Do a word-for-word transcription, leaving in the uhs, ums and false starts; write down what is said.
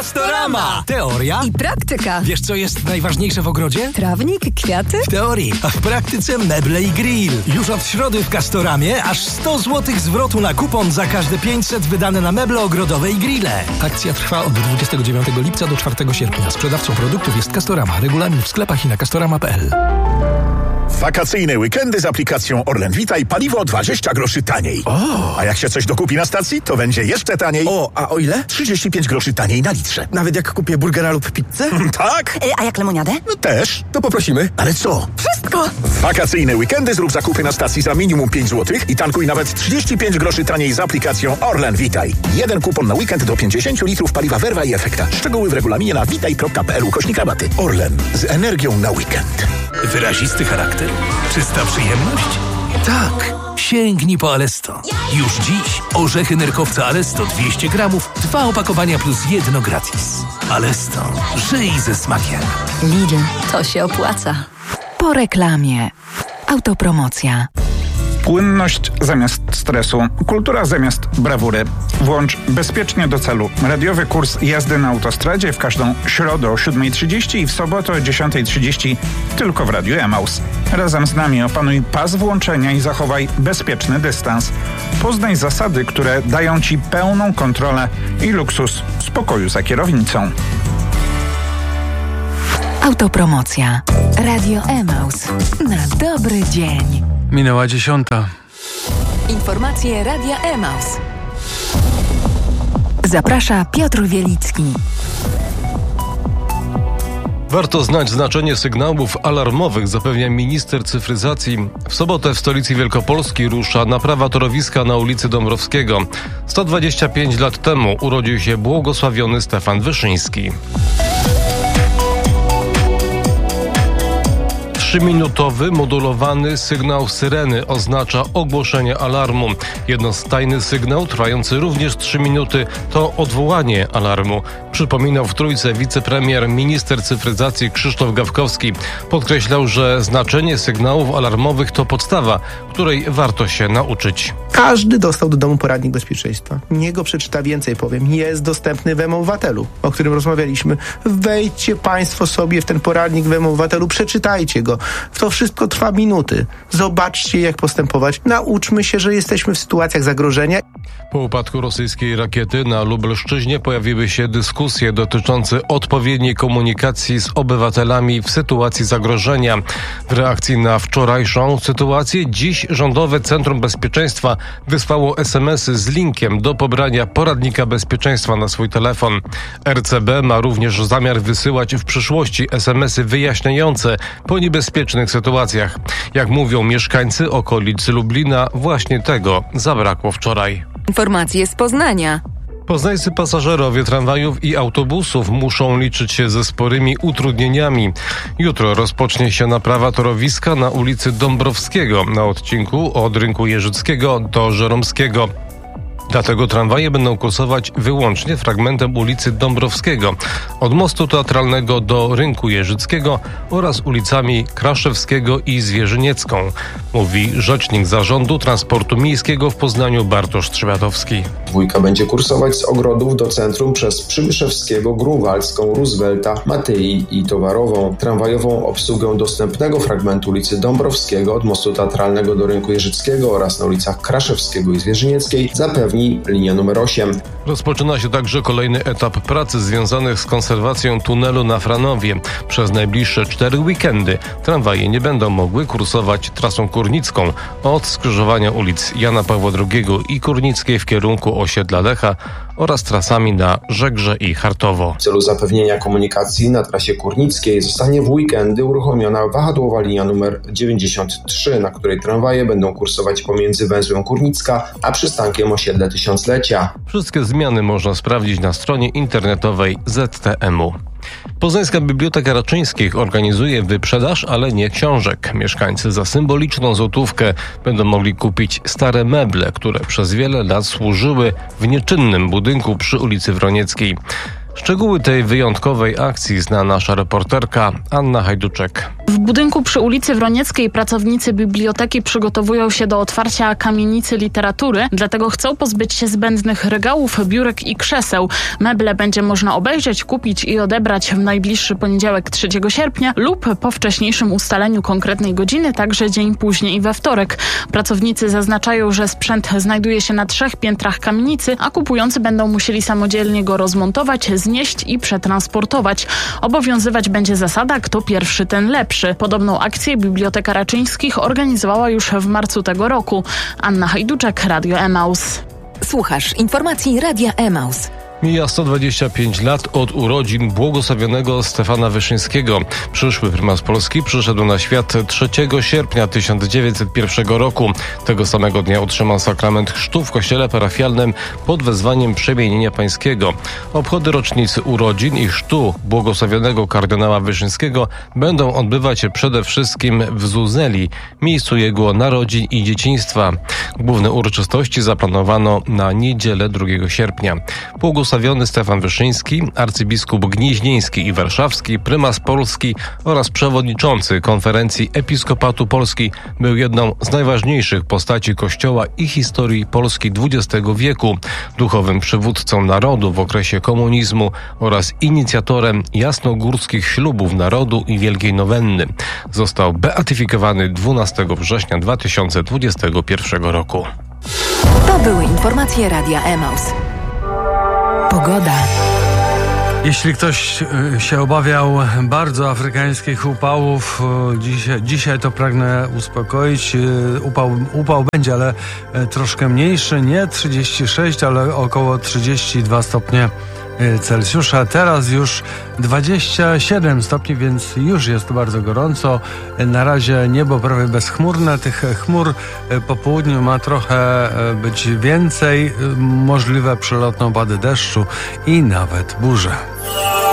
Castorama! Teoria i praktyka. Wiesz, co jest najważniejsze w ogrodzie? Trawnik, kwiaty? W teorii, a w praktyce meble i grill. Już od środy w Castoramie aż sto złotych zwrotu na kupon za każde pięćset wydane na meble ogrodowe i grille. Akcja trwa od dwudziestego dziewiątego lipca do czwartego sierpnia. Sprzedawcą produktów jest Castorama. Regulamin w sklepach i na castorama kropka p l. Wakacyjne weekendy z aplikacją Orlen Witaj, paliwo dwadzieścia groszy taniej. O. A jak się coś dokupi na stacji, to będzie jeszcze taniej. O, a o ile? trzydzieści pięć groszy taniej na litrze. Nawet jak kupię burgera lub pizzę? Tak? A jak lemoniadę? No też. To poprosimy. Ale co? Wszystko! W wakacyjne weekendy zrób zakupy na stacji za minimum pięć złotych i tankuj nawet trzydzieści pięć groszy taniej z aplikacją Orlen Witaj. Jeden kupon na weekend do pięćdziesiąt litrów paliwa Verva i Efekta. Szczegóły w regulaminie na witaj kropka p l ukośnik rabaty. Orlen. Z energią na weekend. Wyrazisty charakter? Czysta przyjemność? Tak. Sięgnij po Alesto. Już dziś orzechy nerkowca Alesto dwieście gramów, dwa opakowania plus jedno gratis. Alesto. Żyj ze smakiem. Lidl, to się opłaca. Po reklamie. Autopromocja. Płynność zamiast stresu, kultura zamiast brawury. Włącz bezpiecznie do celu radiowy kurs jazdy na autostradzie w każdą środę o siódma trzydzieści i w sobotę o dziesiąta trzydzieści tylko w Radiu Emaus. Razem z nami opanuj pas włączenia i zachowaj bezpieczny dystans. Poznaj zasady, które dają Ci pełną kontrolę i luksus spokoju za kierownicą. Autopromocja. Radio Emaus. Na dobry dzień. Minęła dziesiąta. Informacje Radia Emaus. Zaprasza Piotr Wielicki. Warto znać znaczenie sygnałów alarmowych, zapewnia minister cyfryzacji. W sobotę w stolicy Wielkopolski rusza naprawa torowiska na ulicy Dąbrowskiego. sto dwadzieścia pięć lat temu urodził się błogosławiony Stefan Wyszyński. Trzyminutowy, modulowany sygnał syreny oznacza ogłoszenie alarmu. Jednostajny sygnał, trwający również trzy minuty, to odwołanie alarmu. Przypominał w Trójce wicepremier, minister cyfryzacji Krzysztof Gawkowski. Podkreślał, że znaczenie sygnałów alarmowych to podstawa, której warto się nauczyć. Każdy dostał do domu poradnik bezpieczeństwa. Niech go przeczyta, więcej powiem. Jest dostępny w mObywatelu, o którym rozmawialiśmy. Wejdźcie Państwo sobie w ten poradnik w mObywatelu, przeczytajcie go. To wszystko trwa minuty. Zobaczcie, jak postępować. Nauczmy się, że jesteśmy w sytuacjach zagrożenia. Po upadku rosyjskiej rakiety na Lubelszczyźnie pojawiły się dyskusje dotyczące odpowiedniej komunikacji z obywatelami w sytuacji zagrożenia. W reakcji na wczorajszą sytuację dziś Rządowe Centrum Bezpieczeństwa wysłało es em esy z linkiem do pobrania poradnika bezpieczeństwa na swój telefon. er ce be ma również zamiar wysyłać w przyszłości es em esy wyjaśniające po niebezpiecznych sytuacjach. Jak mówią mieszkańcy okolic Lublina, właśnie tego zabrakło wczoraj. Informacje z Poznania. Poznańscy pasażerowie tramwajów i autobusów muszą liczyć się ze sporymi utrudnieniami. Jutro rozpocznie się naprawa torowiska na ulicy Dąbrowskiego na odcinku od Rynku Jeżyckiego do Żeromskiego. Dlatego tramwaje będą kursować wyłącznie fragmentem ulicy Dąbrowskiego, od Mostu Teatralnego do Rynku Jeżyckiego oraz ulicami Kraszewskiego i Zwierzyniecką, mówi rzecznik Zarządu Transportu Miejskiego w Poznaniu Bartosz Trzybiatowski. Dwójka będzie kursować z Ogrodów do centrum przez Przybyszewskiego, Grunwaldzką, Roosevelta, Matyi i Towarową. Tramwajową obsługę dostępnego fragmentu ulicy Dąbrowskiego od Mostu Teatralnego do Rynku Jeżyckiego oraz na ulicach Kraszewskiego i Zwierzynieckiej zapewni linia numer osiem. Rozpoczyna się także kolejny etap pracy związanych z konserwacją tunelu na Franowie. Przez najbliższe cztery weekendy tramwaje nie będą mogły kursować trasą Kurnicką od skrzyżowania ulic Jana Pawła drugiego i Kurnickiej w kierunku osiedla Lecha oraz trasami na Żegrze i Chartowo. W celu zapewnienia komunikacji na trasie Kurnickiej zostanie w weekendy uruchomiona wahadłowa linia numer dziewięćdziesiąt trzy, na której tramwaje będą kursować pomiędzy węzłem Kurnicka a przystankiem osiedle Tysiąclecia. Wszystkie zmiany można sprawdzić na stronie internetowej zet te em u. Poznańska Biblioteka Raczyńskich organizuje wyprzedaż, ale nie książek. Mieszkańcy za symboliczną złotówkę będą mogli kupić stare meble, które przez wiele lat służyły w nieczynnym budynku przy ulicy Wronieckiej. Szczegóły tej wyjątkowej akcji zna nasza reporterka Anna Hajduczek. W budynku przy ulicy Wronieckiej pracownicy biblioteki przygotowują się do otwarcia kamienicy literatury, dlatego chcą pozbyć się zbędnych regałów, biurek i krzeseł. Meble będzie można obejrzeć, kupić i odebrać w najbliższy poniedziałek trzeciego sierpnia lub po wcześniejszym ustaleniu konkretnej godziny, także dzień później we wtorek. Pracownicy zaznaczają, że sprzęt znajduje się na trzech piętrach kamienicy, a kupujący będą musieli samodzielnie go rozmontować, znieść i przetransportować. Obowiązywać będzie zasada, kto pierwszy, ten lepszy. Podobną akcję Biblioteka Raczyńskich organizowała już w marcu tego roku. Anna Hajduczek, Radio Emaus. Słuchasz informacji Radia Emaus. Mija sto dwadzieścia pięć lat od urodzin błogosławionego Stefana Wyszyńskiego. Przyszły prymas Polski przyszedł na świat trzeciego sierpnia tysiąc dziewięćset pierwszego roku. Tego samego dnia otrzymał sakrament chrztu w kościele parafialnym pod wezwaniem Przemienienia Pańskiego. Obchody rocznicy urodzin i chrztu błogosławionego kardynała Wyszyńskiego będą odbywać się przede wszystkim w Zuzeli, miejscu jego narodzin i dzieciństwa. Główne uroczystości zaplanowano na niedzielę drugiego sierpnia. Błogosławiony Stefan Wyszyński, arcybiskup gnieźnieński i warszawski, prymas Polski oraz przewodniczący Konferencji Episkopatu Polski, był jedną z najważniejszych postaci Kościoła i historii Polski dwudziestego wieku, duchowym przywódcą narodu w okresie komunizmu oraz inicjatorem jasnogórskich ślubów narodu i Wielkiej Nowenny. Został beatyfikowany dwunastego września dwa tysiące dwudziestego pierwszego roku. To były informacje Radia Emaus. Pogoda. Jeśli ktoś się obawiał bardzo afrykańskich upałów, dzisiaj, dzisiaj to pragnę uspokoić. Upał, upał będzie, ale troszkę mniejszy, nie trzydzieści sześć, ale około trzydzieści dwa stopnie Celsjusza. Teraz już dwadzieścia siedem stopni, więc już jest bardzo gorąco. Na razie niebo prawie bezchmurne. Tych chmur po południu ma trochę być więcej. Możliwe przelotne opady deszczu i nawet burze.